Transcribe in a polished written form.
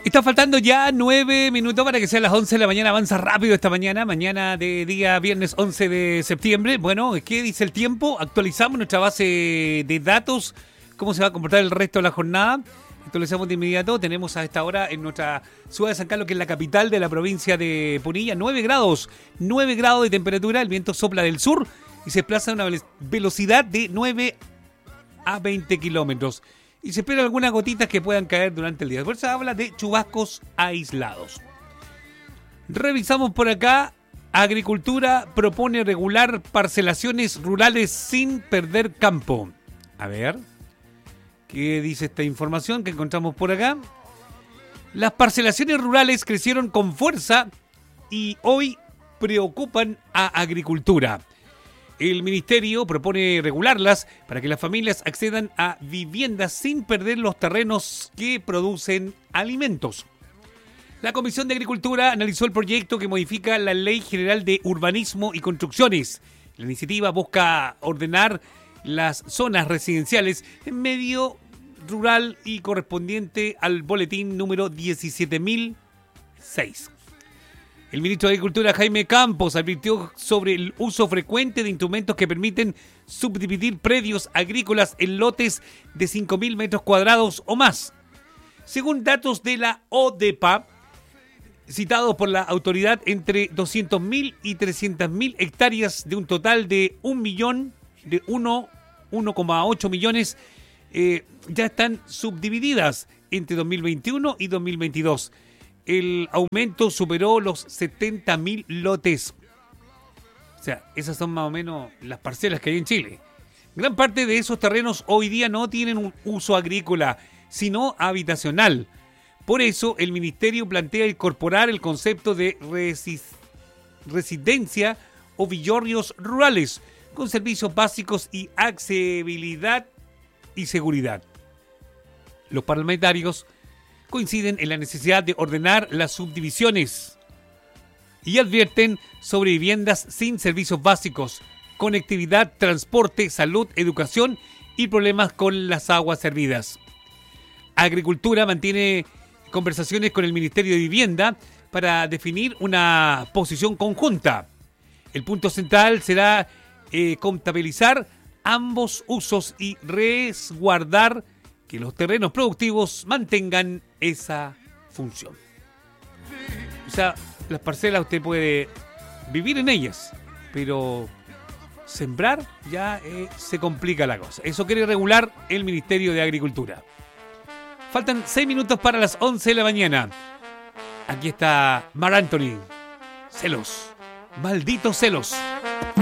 Está faltando ya 9 minutos para que sean las 11 de la mañana. Avanza rápido esta mañana. Mañana de día viernes 11 de septiembre. Bueno, ¿qué dice el tiempo? Actualizamos nuestra base de datos. ¿Cómo se va a comportar el resto de la jornada? Actualizamos de inmediato. Tenemos a esta hora en nuestra ciudad de San Carlos, que es la capital de la provincia de Punilla, 9 grados. 9 grados de temperatura. El viento sopla del sur y se desplaza a una velocidad de 9 a 20 kilómetros. Y se esperan algunas gotitas que puedan caer durante el día. Por eso habla de chubascos aislados. Revisamos por acá. Agricultura propone regular parcelaciones rurales sin perder campo. A ver, ¿qué dice esta información que encontramos por acá? Las parcelaciones rurales crecieron con fuerza y hoy preocupan a agricultura. El ministerio propone regularlas para que las familias accedan a viviendas sin perder los terrenos que producen alimentos. La Comisión de Agricultura analizó el proyecto que modifica la Ley General de Urbanismo y Construcciones. La iniciativa busca ordenar las zonas residenciales en medio rural y correspondiente al boletín número 17.006. El ministro de Agricultura, Jaime Campos, advirtió sobre el uso frecuente de instrumentos que permiten subdividir predios agrícolas en lotes de 5.000 metros cuadrados o más. Según datos de la ODEPA, citados por la autoridad, entre 200.000 y 300.000 hectáreas de un total de 1,8 millones ya están subdivididas entre 2021 y 2022. El aumento superó los 70.000 lotes. O sea, esas son más o menos las parcelas que hay en Chile. Gran parte de esos terrenos hoy día no tienen un uso agrícola, sino habitacional. Por eso, el ministerio plantea incorporar el concepto de residencia o villorrios rurales, con servicios básicos y accesibilidad y seguridad. Los parlamentarios coinciden en la necesidad de ordenar las subdivisiones y advierten sobre viviendas sin servicios básicos, conectividad, transporte, salud, educación y problemas con las aguas servidas. Agricultura mantiene conversaciones con el Ministerio de Vivienda para definir una posición conjunta. El punto central será contabilizar ambos usos y resguardar que los terrenos productivos mantengan esa función. O sea, las parcelas usted puede vivir en ellas, pero sembrar ya se complica la cosa. Eso quiere regular el Ministerio de Agricultura. Faltan 6 minutos para las 11 de la mañana. Aquí está Marc Anthony. Celos. Malditos celos.